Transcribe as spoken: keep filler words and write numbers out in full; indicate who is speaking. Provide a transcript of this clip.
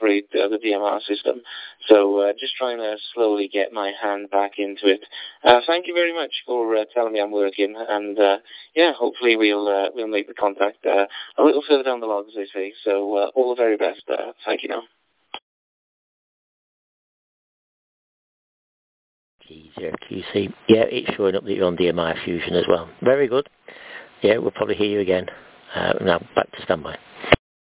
Speaker 1: operate uh, the D M R system. So uh, just trying to slowly get my hand back into it. Uh, thank you very much for uh, telling me I'm working, and uh, yeah, hopefully we'll uh, we'll make the contact uh, a little further down the log, as they say. So uh, all the very best. Uh, thank you now.
Speaker 2: G zero Q C. Yeah, it's showing up that you're on D M I Fusion as well. Very good. Yeah, we'll probably hear you again. Uh, now back to standby.